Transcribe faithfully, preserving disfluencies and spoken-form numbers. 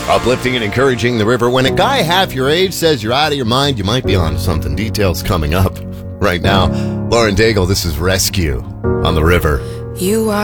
Uplifting and encouraging the river. When a guy half your age says you're out of your mind, you might be on something. Details coming up right now. Lauren Daigle, this is Rescue on the River. You are